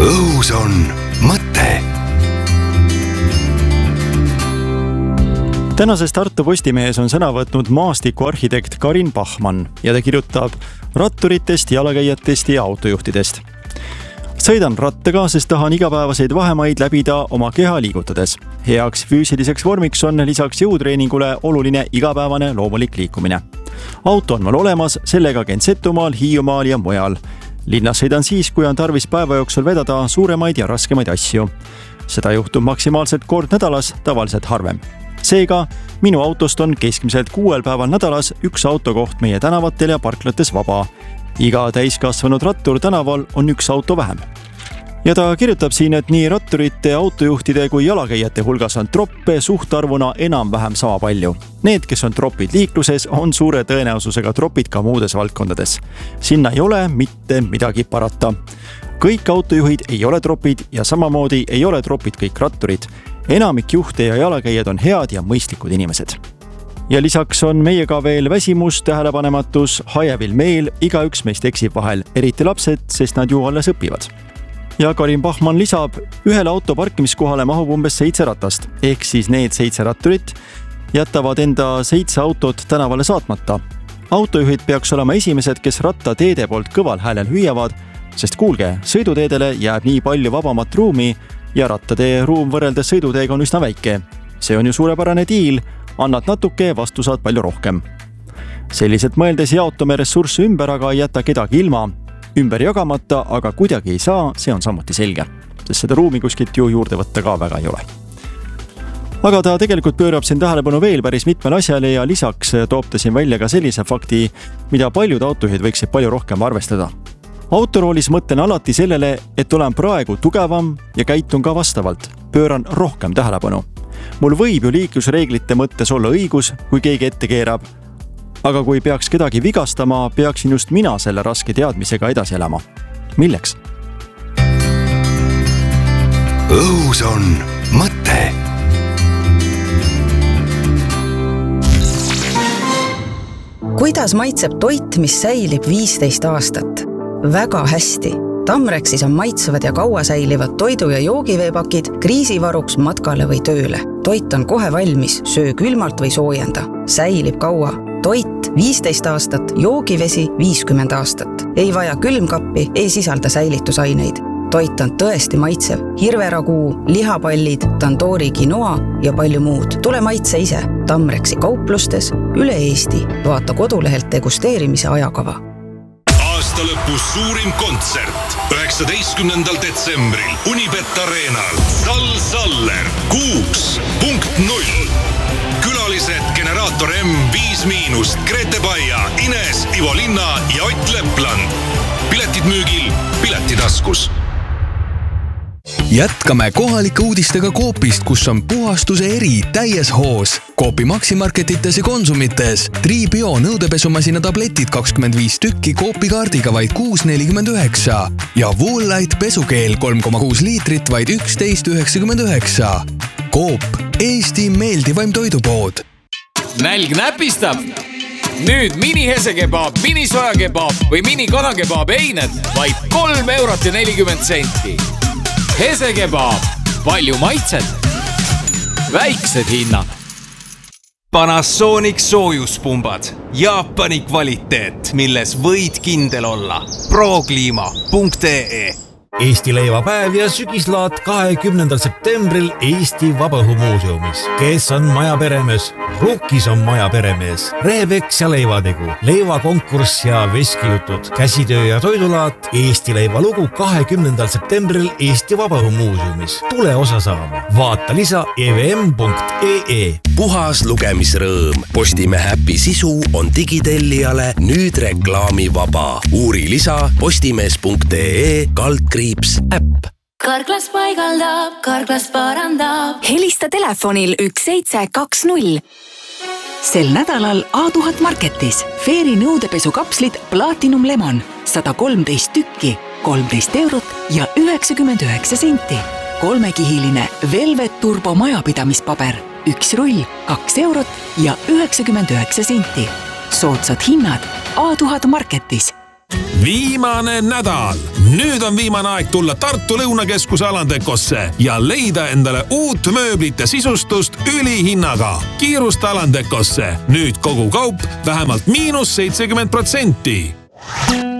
Õhus on mõte. Tänases Tartu Postimehes on sõna võtnud maastikuarhitekt Karin Bachmann ja ta kirjutab ratturitest, jalakäijatest ja autojuhtidest. Sõidan rattaga, sest tahan igapäevaseid vahemaid läbida oma keha liigutades. Heaks füüsiliseks vormiks on lisaks jõutreeningule oluline igapäevane loomulik liikumine. Auto on mul olemas, sellega käin Setumaal, Hiiumaal ja mujal. Linnas sõidan siis, kui on tarvis päeva jooksul vedada suuremaid ja raskemaid asju. Seda juhtub maksimaalselt kord nädalas, tavaliselt harvem. Seega, minu autost on keskmiselt 6 päeval nädalas üks autokoht meie tänavatel ja parklates vaba. Iga täiskasvanud rattur tänaval on üks auto vähem. Ja ta kirjutab siin, et nii ratturite, autojuhtide kui jalakäijate hulgas on troppe suhtarvuna enam-vähem sama palju. Need, kes on tropid liikluses, on suure tõenäosusega tropid ka muudes valdkondades. Sinna ei ole mitte midagi parata. Kõik autojuhid ei ole tropid ja samamoodi ei ole tropid kõik ratturid. Enamik juhte ja jalakäijad on head ja mõistlikud inimesed. Ja lisaks on meiega veel väsimus, tähelepanematus, hajevil meel, igaüks meist eksib vahel, eriti lapsed, sest nad ju alles õpivad. Ja Karin Bachmann lisab, ühele auto parkimiskohale mahub umbes 7 ratast, ehk siis need 7 ratturit jätavad enda 7 autot tänavale saatmata. Autojuhid peaks olema esimesed, kes rattateede poolt kõval häälel hüüavad, sest kuulge, sõiduteedele jääb nii palju vabamat ruumi ja rattatee ruum võrreldes sõiduteega on üsna väike. See on ju suurepärane diil, annad natuke, vastu saad palju rohkem. Selliselt mõeldes jaotame ressursse ümber, aga ei jäta kedagi ilma. Ümber jagamata, aga kuidagi ei saa, see on samuti selge, sest seda ruumi kuskilt ju juurde võtta ka väga ei ole. Aga ta tegelikult pöörab siin tähelepanu veel päris mitmel asjale ja lisaks toob ta siin välja ka sellise fakti, mida paljud autojuhid võiksid palju rohkem arvestada. Autoroolis mõtlen alati sellele, et olen praegu tugevam ja käitun ka vastavalt, pööran rohkem tähelepanu. Mul võib ju liiklusreeglite mõttes olla õigus, kui keegi ette keerab, aga kui peaks kedagi vigastama, peaksin just mina selle raske teadmisega edasi elama. Milleks? Õhus on mõte. Kuidas maitseb toit, mis säilib 15 aastat? Väga hästi. Tamrexis on maitsevad ja kaua säilivad toidu- ja joogiveepakid kriisivaruks matkale või tööle. Toit on kohe valmis, söö külmalt või soojenda. Säilib kaua. Toit 15 aastat, joogivesi 50 aastat. Ei vaja külmkappi, ei sisalda säilitusaineid. Toit on tõesti maitsev. Hirveraguu, lihapallid, tandoori quinoa ja palju muud. Tule maitse ise. Tamrexi kauplustes üle Eesti. Vaata kodulehelt degusteerimise ajakava. Aastalõpus suurim kontsert 19. detsembril Unibet Arenal. Saller 6.0. Külalised Generaator M, 5-, Grete Baia, Ines, Ivo Linna ja Ott Lepland. Piletid müügil Piletitaskus. Jätkame kohalike uudistega Coopist, kus on puhastuse eri täies hoos. Coopi Maximarketites ja Konsumites. Tribio nõudepesumasina tabletid 25 tükki Coopi kaardiga vaid 6,49 ja Woollight pesukeel 3,6 liitrit vaid 11,99. Coop, Eesti meeldivaim toidupood. Nälg näpistab? Nüüd mini-hesekebab, mini-sojakebab või mini-kanakebab eined vaid 3,40 €. Hesekebab, palju maitset, väiksed hinnad. Panasonic soojuspumbad, Jaapani kvaliteet, milles võid kindel olla. Prokliima.ee. Eesti leivapäev ja sügislaat 20. septembril Eesti Vabaõhumuuseumis. Kes on maja peremees? Rukkis on maja peremees. Rehepeks ja leivategu, leivakonkurss ja veskijutud, käsitöö ja toidulaat. Eesti leivalugu 20. septembril Eesti Vabaõhumuuseumis. Tule osa saama. Vaata lisa evm.ee. Puhas lugemisrõõm. Postimehe äpi sisu on digitellijale nüüd reklaamivaba. Uuri lisa postimees.ee /äpp. Karklas paigaldab, Karklas parandab. Helista telefonil 1720. Sel nädalal A1000 Marketis Fairy nõudepesukapslid Platinum Lemon 113 tükki, 13 € ja 99 senti. 3-kihiline Velvet Turbo majapidamispaber 1 rull, 2 € ja 99 senti. Soodsad hinnad A1000 Marketis. Viimane nädal Nüüd on viimane aeg tulla Tartu Lõunakeskuse Alandekosse ja leida endale uut mööblite sisustust ülihinnaga. Kiirusta Alandekosse. Nüüd kogu kaup vähemalt -70%.